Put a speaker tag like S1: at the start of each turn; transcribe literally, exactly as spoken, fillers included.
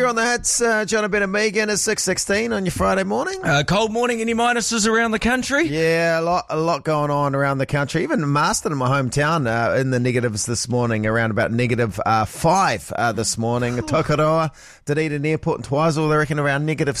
S1: You're on the hits, uh, John Ben and Megan at six sixteen on your Friday morning.
S2: Uh, cold morning, any minuses around the country?
S1: Yeah, a lot a lot going on around the country. Even Marston in my hometown uh, in the negatives this morning, around about negative uh, five uh, this morning. Tokoroa, Dunedin Airport and Twizel, they reckon around negative